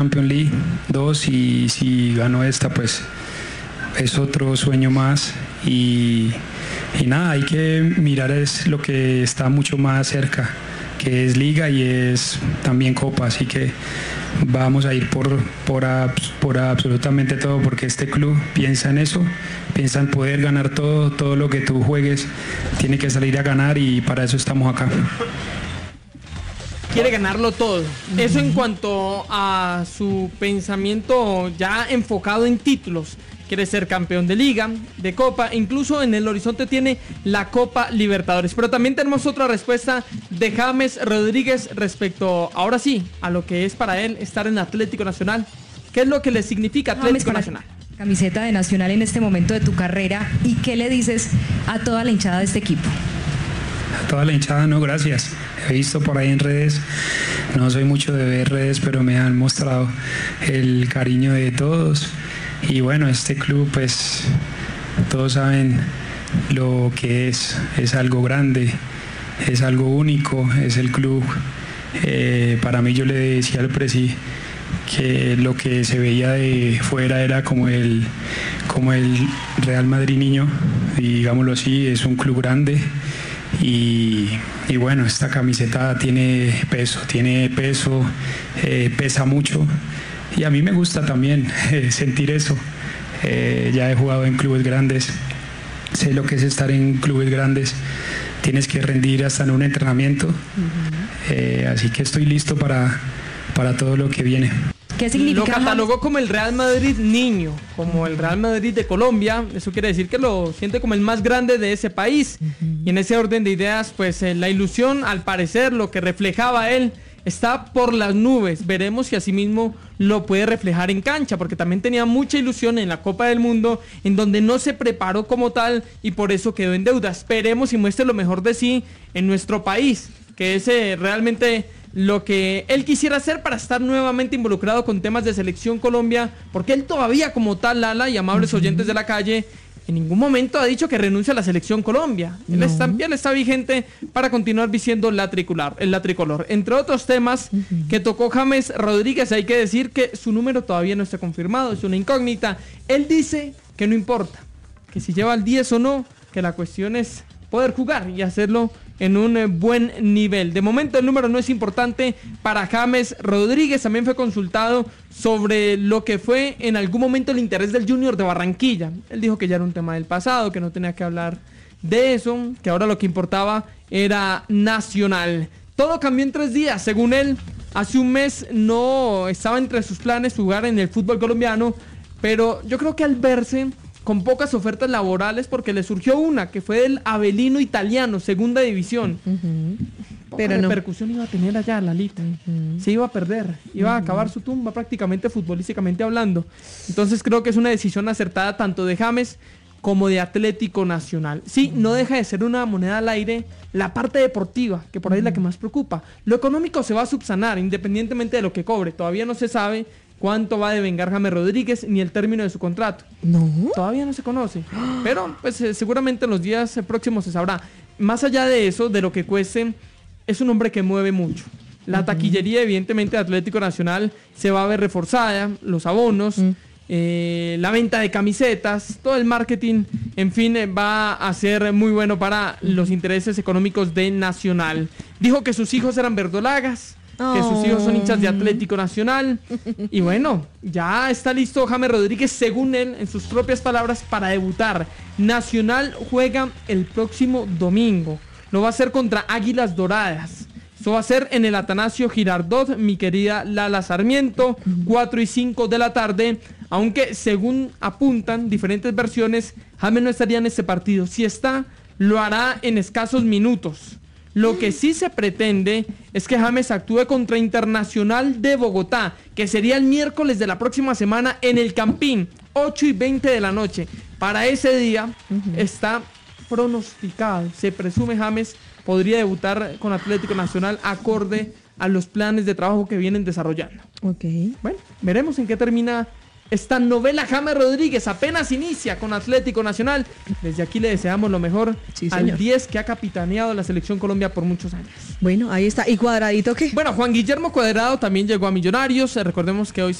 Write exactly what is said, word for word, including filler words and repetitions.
Champions League, dos, y si gano esta, pues es otro sueño más. Y, y nada, hay que mirar es lo que está mucho más cerca, que es Liga y es también Copa, así que vamos a ir por, por, por absolutamente todo, porque este club piensa en eso, piensa en poder ganar todo, todo lo que tú juegues, tiene que salir a ganar y para eso estamos acá. Quiere ganarlo todo. Eso en cuanto a su pensamiento ya enfocado en títulos. Quiere ser campeón de Liga, de Copa, incluso en el horizonte tiene la Copa Libertadores. Pero también tenemos otra respuesta de James Rodríguez respecto, ahora sí, a lo que es para él estar en Atlético Nacional. ¿Qué es lo que le significa Atlético James, Nacional? Camiseta de Nacional en este momento de tu carrera, ¿y qué le dices a toda la hinchada de este equipo? A toda la hinchada, no, gracias. He visto por ahí en redes, no soy mucho de ver redes, pero me han mostrado el cariño de todos. Y bueno, este club, pues todos saben lo que es, es algo grande, es algo único, es el club. Eh, para mí, yo le decía al presi que lo que se veía de fuera era como el, como el Real Madrid niño, y digámoslo así, es un club grande. Y, y bueno, esta camiseta tiene peso, tiene peso, eh, pesa mucho. Y a mí me gusta también eh, sentir eso. Eh, ya he jugado en clubes grandes, sé lo que es estar en clubes grandes. Tienes que rendir hasta en un entrenamiento. Uh-huh. Eh, así que estoy listo para, para todo lo que viene. ¿Qué significa? Lo catalogó como el Real Madrid niño, como el Real Madrid de Colombia. Eso quiere decir que lo siente como el más grande de ese país. Uh-huh. Y en ese orden de ideas, pues eh, la ilusión, al parecer, lo que reflejaba él, está por las nubes. Veremos si asimismo lo puede reflejar en cancha, porque también tenía mucha ilusión en la Copa del Mundo, en donde no se preparó como tal y por eso quedó en deuda. Esperemos y muestre lo mejor de sí en nuestro país, que es eh, realmente lo que él quisiera hacer para estar nuevamente involucrado con temas de Selección Colombia, porque él todavía como tal, Lala y amables uh-huh. oyentes de la calle, en ningún momento ha dicho que renuncia a la Selección Colombia. No. Él, está, él está vigente para continuar vistiendo la tricolor, la tricolor. Entre otros temas uh-huh. que tocó James Rodríguez, hay que decir que su número todavía no está confirmado, es una incógnita. Él dice que no importa, que si lleva el diez o no, que la cuestión es poder jugar y hacerlo en un eh, buen nivel. De momento el número no es importante para James Rodríguez. También fue consultado sobre lo que fue en algún momento el interés del Junior de Barranquilla. Él dijo que ya era un tema del pasado, que no tenía que hablar de eso, que ahora lo que importaba era Nacional. Todo cambió en tres días, según él. Hace un mes no estaba entre sus planes jugar en el fútbol colombiano, pero yo creo que al verse con pocas ofertas laborales, porque le surgió una, que fue del Avelino Italiano, segunda división. Uh-huh. Poca Pero repercusión no iba a tener allá, Lalita. Uh-huh. Se iba a perder, iba uh-huh. a acabar su tumba prácticamente futbolísticamente hablando. Entonces creo que es una decisión acertada tanto de James como de Atlético Nacional. Sí, uh-huh. no deja de ser una moneda al aire la parte deportiva, que por ahí uh-huh. es la que más preocupa. Lo económico se va a subsanar, independientemente de lo que cobre. Todavía no se sabe cuánto va a devengar James Rodríguez ni el término de su contrato. No. Todavía no se conoce. Pero pues eh, seguramente en los días eh, próximos se sabrá. Más allá de eso, de lo que cueste, es un hombre que mueve mucho. La uh-huh. taquillería, evidentemente, de Atlético Nacional se va a ver reforzada, los abonos, uh-huh. eh, la venta de camisetas, todo el marketing, en fin, eh, va a ser muy bueno para uh-huh. los intereses económicos de Nacional. Dijo que sus hijos eran verdolagas, que sus hijos son hinchas de Atlético Nacional. Y bueno, ya está listo James Rodríguez, según él, en sus propias palabras, para debutar. Nacional juega el próximo domingo. Lo va a hacer contra Águilas Doradas. Eso va a ser en el Atanasio Girardot, mi querida Lala Sarmiento, cuatro y cinco de la tarde. Aunque según apuntan diferentes versiones, James no estaría en este partido. Si está, lo hará en escasos minutos. Lo que sí se pretende es que James actúe contra Internacional de Bogotá, que sería el miércoles de la próxima semana en el Campín, ocho y veinte de la noche. Para ese día uh-huh. está pronosticado, se presume James podría debutar con Atlético Nacional acorde a los planes de trabajo que vienen desarrollando. Ok. Bueno, veremos en qué termina esta novela James Rodríguez apenas inicia con Atlético Nacional. Desde aquí le deseamos lo mejor sí, al diez que ha capitaneado la Selección Colombia por muchos años. Bueno, ahí está. ¿Y Cuadradito qué? Bueno, Juan Guillermo Cuadrado también llegó a Millonarios. Recordemos que hoy